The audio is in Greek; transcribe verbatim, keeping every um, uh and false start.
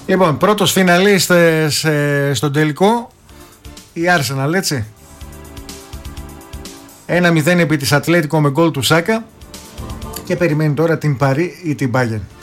Λοιπόν, πρώτος φιναλίστες ε, στον τελικό, η Arsenal, έτσι. ένα μηδέν επί της Ατλέτικο με γκολ του Σάκα και περιμένει τώρα την Παρί ή την Bayern.